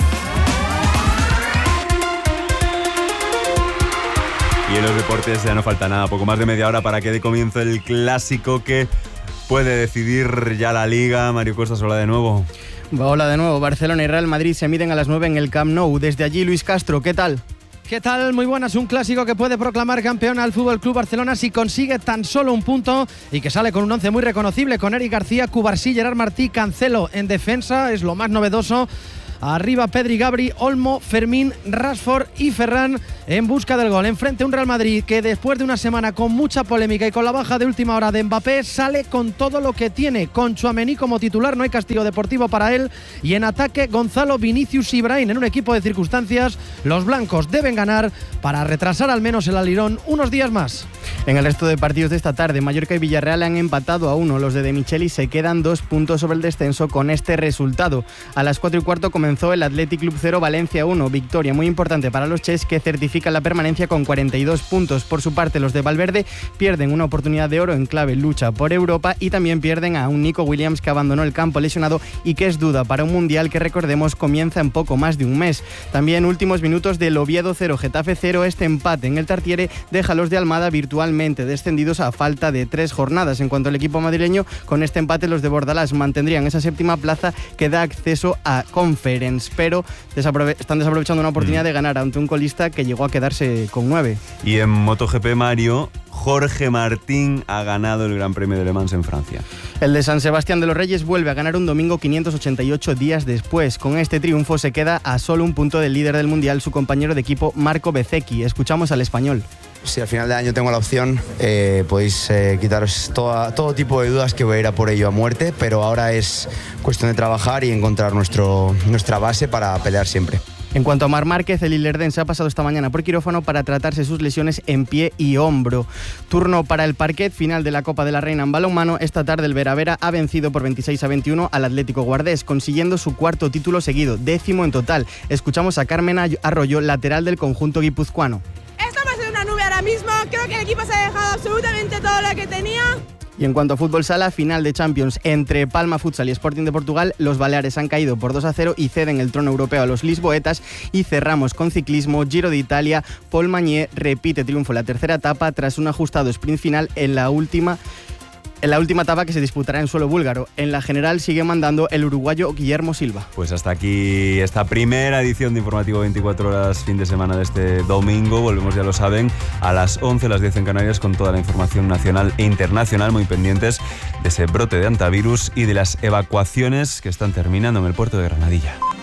Y en los deportes ya no falta nada, poco más de media hora para que dé comienzo el clásico que puede decidir ya la Liga. Mario Costas, hola de nuevo. Hola de nuevo. Barcelona y Real Madrid se miden a las 9 en el Camp Nou. Desde allí, Luis Castro, ¿qué tal? ¿Qué tal? Muy buenas. Un clásico que puede proclamar campeón al FC Barcelona si consigue tan solo un punto y que sale con un once muy reconocible, con Eric García, Cubarsí, Gerard Martí, Cancelo en defensa, es lo más novedoso. Arriba Pedri, Gabri, Olmo, Fermín, Rashford y Ferran en busca del gol. Enfrente un Real Madrid que después de una semana con mucha polémica y con la baja de última hora de Mbappé sale con todo lo que tiene. Con Tchouaméni como titular, no hay castigo deportivo para él. Y en ataque Gonzalo, Vinicius y Brahim. En un equipo de circunstancias, los blancos deben ganar para retrasar al menos el alirón unos días más. En el resto de partidos de esta tarde, Mallorca y Villarreal han empatado a 1. Los de Micheli se quedan 2 puntos sobre el descenso con este resultado. A las 4:15 comenzó el Athletic Club 0, Valencia 1. Victoria muy importante para los ches, que certifican la permanencia con 42 puntos. Por su parte, los de Valverde pierden una oportunidad de oro en clave lucha por Europa y también pierden a un Nico Williams que abandonó el campo lesionado y que es duda para un mundial que, recordemos, comienza en poco más de un mes. También últimos minutos del Oviedo 0, Getafe 0. Este empate en el Tartiere deja a los de Almada virtualmente descendidos a falta de 3 jornadas. En cuanto al equipo madrileño, con este empate los de Bordalás mantendrían esa séptima plaza que da acceso a Conference, pero están desaprovechando una oportunidad de ganar ante un colista que llegó a quedarse con 9. Y en MotoGP, Mario, Jorge Martín ha ganado el Gran Premio de Le Mans en Francia. El de San Sebastián de los Reyes vuelve a ganar un domingo 588 días después. Con este triunfo se queda a solo un punto del líder del Mundial, su compañero de equipo Marco Bezzecchi. Escuchamos al español. Si al final de año tengo la opción, podéis quitaros todo tipo de dudas, que voy a ir a por ello a muerte, pero ahora es cuestión de trabajar y encontrar nuestra base para pelear siempre. En cuanto a Marc Márquez, el ilderdense ha pasado esta mañana por quirófano para tratarse sus lesiones en pie y hombro. Turno para el parquet final de la Copa de la Reina en balonmano. Esta tarde el Vera ha vencido por 26-21 al Atlético Guardés, consiguiendo su 4º título seguido, 10º en total. Escuchamos a Carmen Arroyo, lateral del conjunto guipuzcoano. Estamos en una nube ahora mismo, creo que el equipo se ha dejado absolutamente todo lo que tenía. Y en cuanto a fútbol sala, final de Champions entre Palma Futsal y Sporting de Portugal. Los Baleares han caído por 2-0 y ceden el trono europeo a los lisboetas. Y cerramos con ciclismo, Giro de Italia. Paul Magnier repite triunfo en la tercera etapa tras un ajustado sprint final en la última etapa que se disputará en suelo búlgaro. En la general sigue mandando el uruguayo Guillermo Silva. Pues hasta aquí esta primera edición de Informativo 24 horas, fin de semana de este domingo. Volvemos, ya lo saben, a las 11, las 10 en Canarias, con toda la información nacional e internacional, muy pendientes de ese brote de hantavirus y de las evacuaciones que están terminando en el puerto de Granadilla.